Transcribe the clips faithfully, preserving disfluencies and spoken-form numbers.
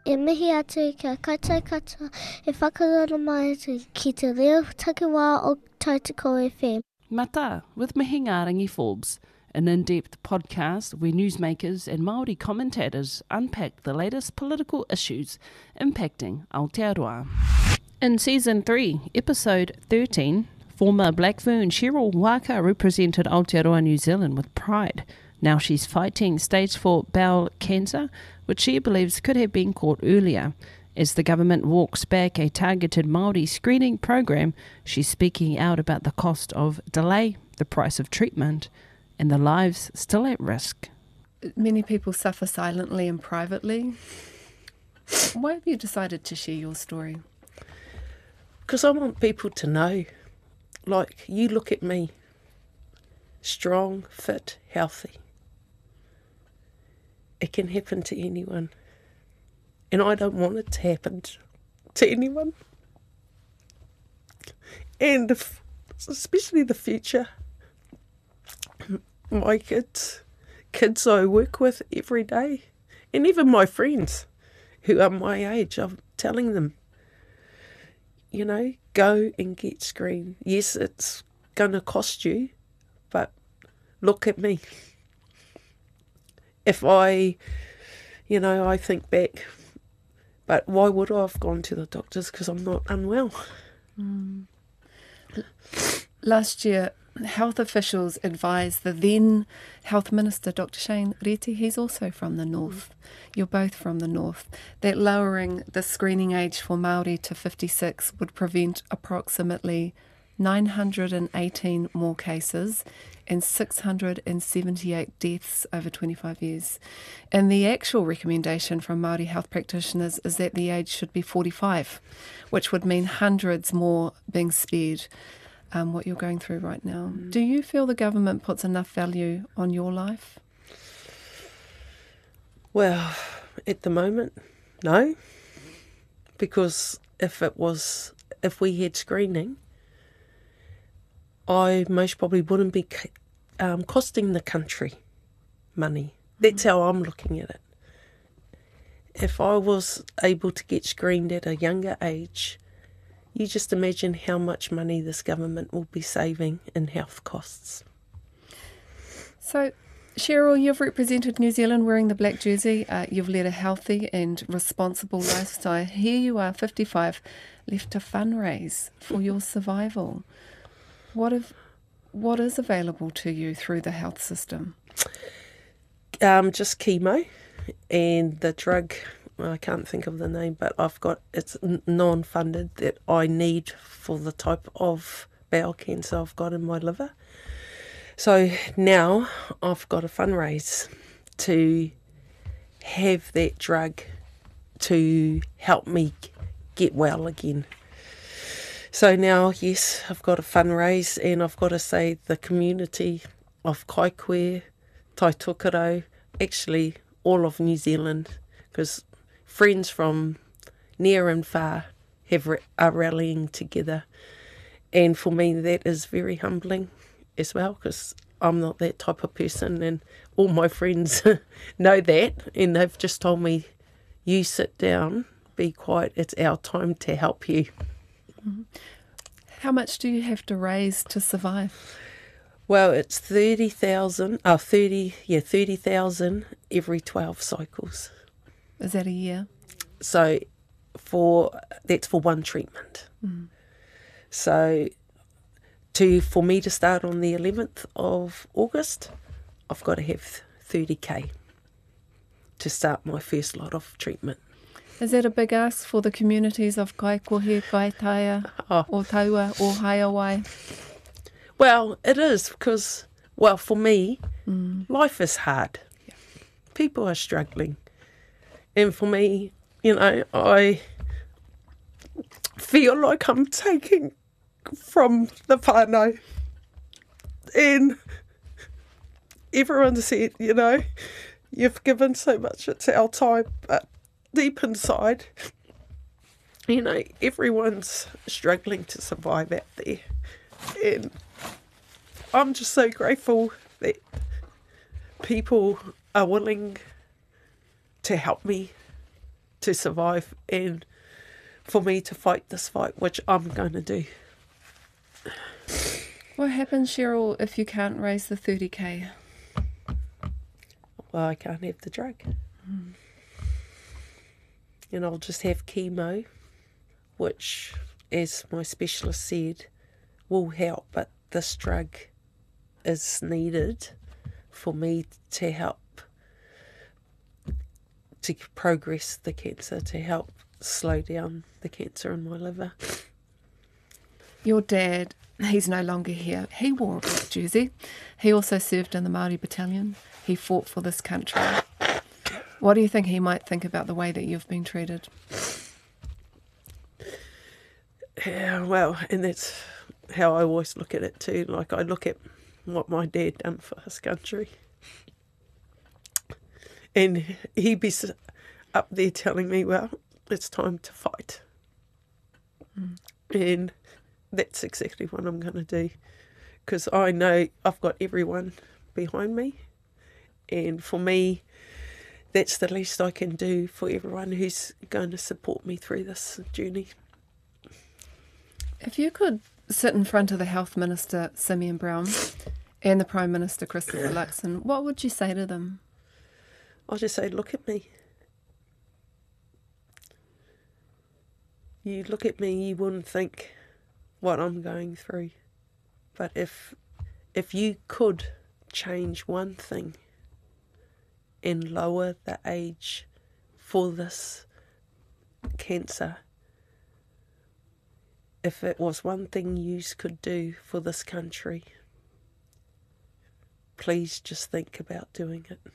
E mihi atu kia kaitai katoa e whakarara mai atu ki te reo takiwā o Tautoko F M. Mata, with Mihingarangi Forbes, an in-depth podcast where newsmakers and Māori commentators unpack the latest political issues impacting Aotearoa. In Season three, Episode thirteen, former Black Fern Cheryl Waka represented Aotearoa New Zealand with pride. Now she's fighting stage four bowel cancer, which she believes could have been caught earlier. As the government walks back a targeted Māori screening program, she's speaking out about the cost of delay, the price of treatment, and the lives still at risk. Many people suffer silently and privately. Why have you decided to share your story? Because I want people to know, like, you look at me, strong, fit, healthy. It can happen to anyone. And I don't want it to happen to anyone. And if, especially the future. My kids, kids I work with every day, and even my friends who are my age, I'm telling them, you know, go and get screened. Yes, it's going to cost you, but look at me. If I, you know, I think back, but why would I have gone to the doctors? Because I'm not unwell. Mm. Last year, health officials advised the then Health Minister, Doctor Shane Reti, he's also from the north, you're both from the north, that lowering the screening age for Māori to fifty-six would prevent approximately nine hundred eighteen more cases and six hundred seventy-eight deaths over twenty-five years. And the actual recommendation from Māori health practitioners is that the age should be forty-five, which would mean hundreds more being spared. Um, what you're going through right now. Mm. Do you feel the government puts enough value on your life? Well, at the moment, no. Because if it was, if we had screening, I most probably wouldn't be um, costing the country money. That's mm. how I'm looking at it. If I was able to get screened at a younger age, you just imagine how much money this government will be saving in health costs. So, Cheryl, you've represented New Zealand wearing the black jersey. Uh, you've led a healthy and responsible lifestyle. Here you are, fifty-five, left to fundraise for your survival. What if, what is available to you through the health system? Um, just chemo and the drug. I can't think of the name, but I've got, it's non-funded, that I need for the type of bowel cancer I've got in my liver. So now I've got to fundraise to have that drug to help me get well again. So now, yes, I've got to fundraise, and I've got to say the community of Kaikohe, Taitokoro, actually all of New Zealand, because friends from near and far have are rallying together. And for me, that is very humbling as well, because I'm not that type of person, and all my friends know that, and they've just told me, you sit down, be quiet, it's our time to help you. Mm-hmm. How much do you have to raise to survive? Well, it's thirty thousand, oh, thirty, yeah, thirty thousand every twelve cycles. Is that a year? So for that's for one treatment. Mm. So to for me to start on the eleventh of August, I've got to have thirty K to start my first lot of treatment. Is that a big ask for the communities of Kaikohe, Kaitaia, oh. or Taua, or Haiawai? Well, it is, because, well, for me, mm. life is hard. Yeah. People are struggling. And for me, you know, I feel like I'm taking from the whānau. And everyone said, you know, you've given so much, it's our time. But deep inside, you know, everyone's struggling to survive out there. And I'm just so grateful that people are willing to help me to survive and for me to fight this fight, which I'm going to do. What happens, Cheryl, if you can't raise the thirty K? Well, I can't have the drug. Mm. And I'll just have chemo, which, as my specialist said, will help, but this drug is needed for me to help to progress the cancer, to help slow down the cancer in my liver. Your dad, he's no longer here. He wore a black jersey. He also served in the Māori battalion. He fought for this country. What do you think he might think about the way that you've been treated? Yeah, well, and that's how I always look at it too. Like, I look at what my dad done for his country. And he'd be up there telling me, well, it's time to fight. Mm. And that's exactly what I'm going to do. Because I know I've got everyone behind me. And for me, that's the least I can do for everyone who's going to support me through this journey. If you could sit in front of the Health Minister, Simeon Brown, and the Prime Minister, Christopher Luxon, what would you say to them? I'll just say, look at me. You look at me, you wouldn't think what I'm going through. But if if you could change one thing and lower the age for this cancer, if it was one thing you could do for this country, please just think about doing it.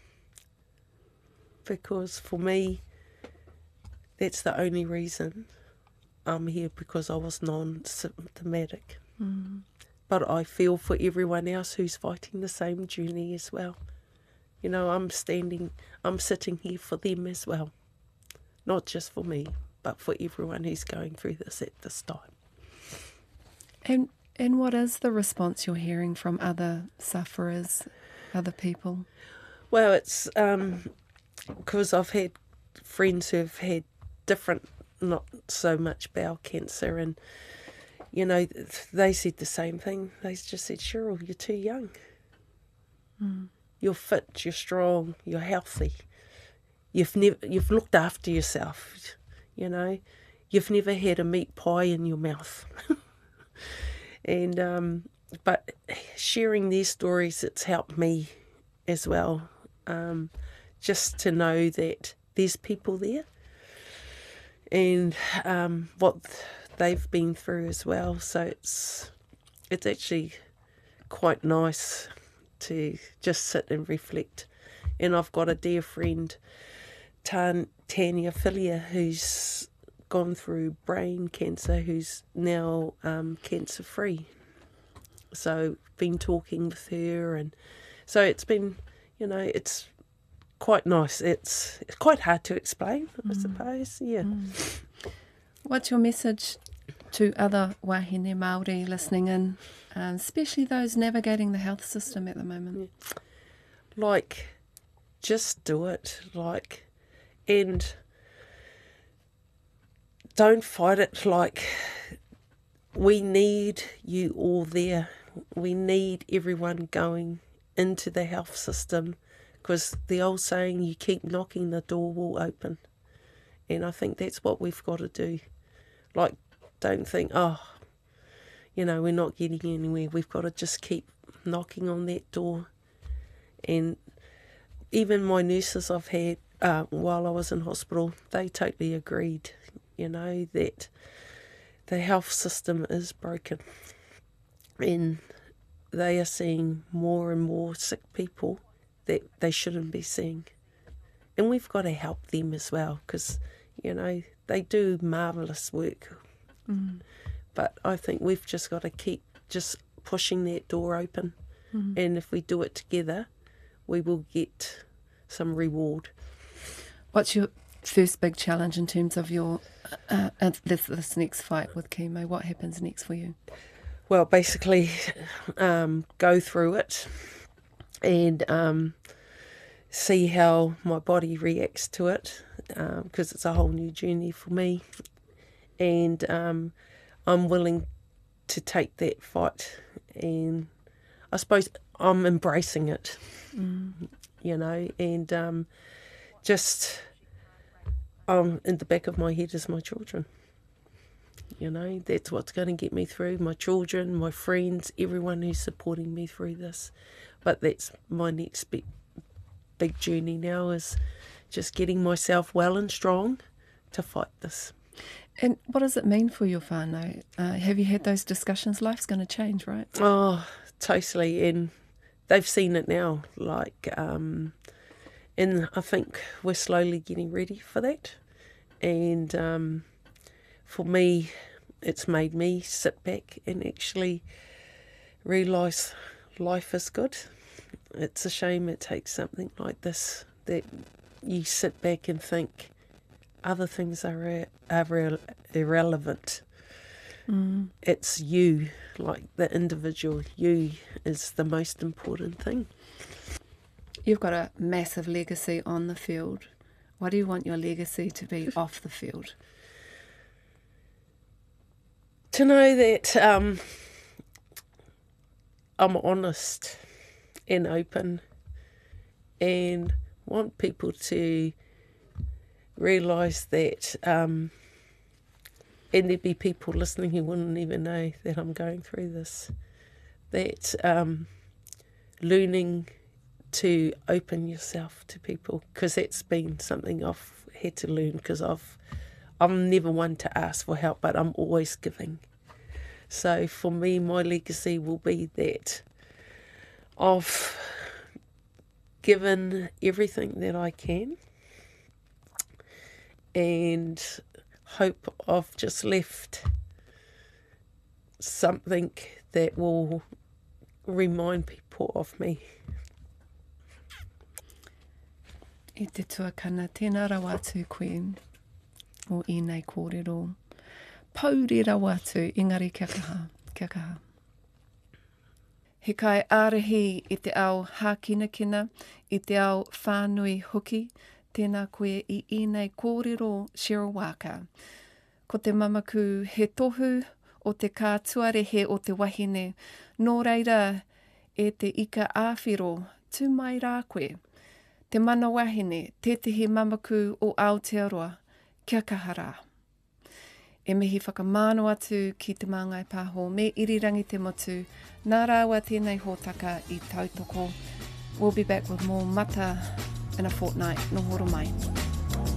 Because for me, that's the only reason I'm here, because I was non-symptomatic. Mm. But I feel for everyone else who's fighting the same journey as well. You know, I'm standing, I'm sitting here for them as well. Not just for me, but for everyone who's going through this at this time. And and what is the response you're hearing from other sufferers, other people? Well, it's um, because I've had friends who've had different, not so much bowel cancer, and, you know, they said the same thing. They just said, Cheryl, you're too young. Mm. You're fit, you're strong, you're healthy. You've never, you've looked after yourself, you know. You've never had a meat pie in your mouth. and um, but sharing these stories, it's helped me as well, um, just to know that there's people there and um, what they've been through as well. So it's it's actually quite nice to just sit and reflect. And I've got a dear friend, Tan, Tanya Filia, who's gone through brain cancer, who's now um, cancer free. So been talking with her, and so it's been, you know, it's quite nice. It's it's quite hard to explain, I mm. suppose. Yeah. Mm. What's your message to other wahine Māori listening in, um, especially those navigating the health system at the moment? Yeah. Like, just do it. Like, and don't fight it. Like, we need you all there. We need everyone going into the health system, because the old saying, you keep knocking, the door will open. And I think that's what we've got to do. Like, don't think, oh, you know, we're not getting anywhere. We've got to just keep knocking on that door. And even my nurses I've had uh, while I was in hospital, they totally agreed, you know, that the health system is broken. And they are seeing more and more sick people that they shouldn't be seeing. And we've got to help them as well, because, you know, they do marvellous work. Mm. But I think we've just got to keep just pushing that door open. Mm. And if we do it together, we will get some reward. What's your first big challenge in terms of your uh, uh, this, this next fight with chemo? What happens next for you? Well, basically, um, go through it and um, see how my body reacts to it. because um, it's a whole new journey for me. And um, I'm willing to take that fight, and I suppose I'm embracing it, mm. you know, and um, just um, in the back of my head is my children. You know, that's what's going to get me through, my children, my friends, everyone who's supporting me through this. But that's my next big, big journey now, is just getting myself well and strong to fight this. And what does it mean for your whānau? Uh, have you had those discussions? Life's going to change, right? Oh, totally. And they've seen it now. Like, um, and I think we're slowly getting ready for that. And um, for me, it's made me sit back and actually realise life is good. It's a shame it takes something like this that you sit back and think other things are, are real, irrelevant. Mm. It's you, like the individual you, is the most important thing. You've got a massive legacy on the field. What do you want your legacy to be off the field? To know that um, I'm honest and open, and want people to realise that, um, and there'd be people listening who wouldn't even know that I'm going through this, that um, learning to open yourself to people, because that's been something I've had to learn, because I've I'm never one to ask for help, but I'm always giving. So for me, my legacy will be that I've given everything that I can, and hope I've just left something that will remind people of me. I te tuakana, tēnā rau atu koe o i nei kōrero. Pauri rau atu, engari kia kaha, kia kaha. He kai ārahi i te ao hākinakina, i te ao whānui hoki, tēnā koe i i nei kōrero Cheryl Walker. Ko te mamaku he tohu o te kātuarehe o te wahine, nō reira e te ika āwhiro tū mai rā koe. Te mana wahine, tētahi mamaku o Aotearoa, kia kaha rā. E mihi whakamāno atu ki te māngai pāho, me irirangi te motu, nā rāua tēnei hōtaka i tautoko. We'll be back with more mata in a fortnight. Nō horo mai.